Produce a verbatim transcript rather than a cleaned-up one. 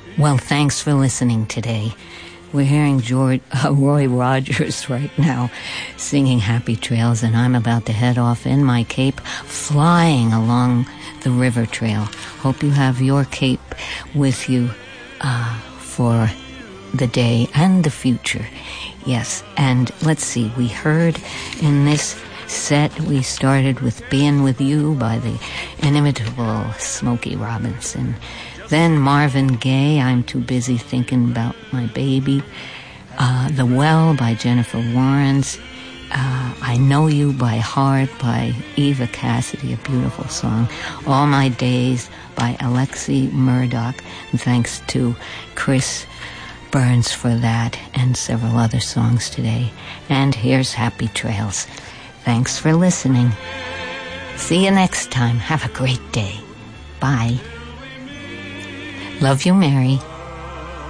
Well, thanks for listening today. We're hearing George, uh, Roy Rogers right now singing Happy Trails, and I'm about to head off in my cape, flying along the river trail. Hope you have your cape with you uh, for the day and the future. Yes, and let's see, we heard in this set, we started with Being With You by the inimitable Smokey Robinson. Then Marvin Gaye, I'm Too Busy Thinking About My Baby. Uh, The Well by Jennifer Warnes. Uh, I Know You by Heart by Eva Cassidy, a beautiful song. All My Days by Alexi Murdoch. And thanks to Chris Burns for that and several other songs today. And here's Happy Trails. Thanks for listening. See you next time. Have a great day. Bye. Love you, Mary.